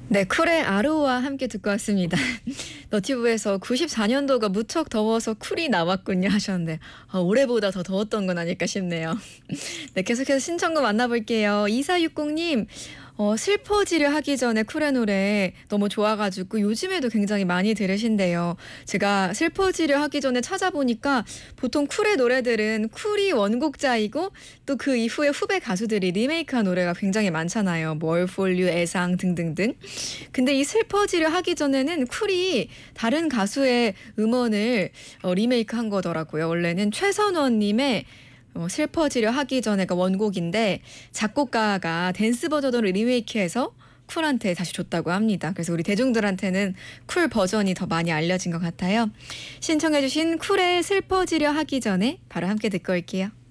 네, 쿨의 아로와 함께 듣고 왔습니다. 너튜브에서 94년도가 무척 더워서 쿨이 나왔군요 하셨는데 올해보다 더 더웠던 건 아닐까 싶네요. 네, 계속해서 신청곡 만나볼게요. 2460님, 슬퍼지려 하기 전에 쿨의 노래 너무 좋아가지고 요즘에도 굉장히 많이 들으신대요. 제가 슬퍼지려 하기 전에 찾아보니까 보통 쿨의 노래들은 쿨이 원곡자이고 또 그 이후에 후배 가수들이 리메이크한 노래가 굉장히 많잖아요. 뭐 All For You, 애상 등등등. 근데 이 슬퍼지려 하기 전에는 쿨이 다른 가수의 음원을 리메이크한 거더라고요. 원래는 최선원님의 슬퍼지려 하기 전에가 원곡인데 작곡가가 댄스 버전으로 리메이크해서 쿨한테 다시 줬다고 합니다. 그래서 우리 대중들한테는 쿨 버전이 더 많이 알려진 것 같아요. 신청해주신 쿨의 슬퍼지려 하기 전에 바로 함께 듣고 올게요.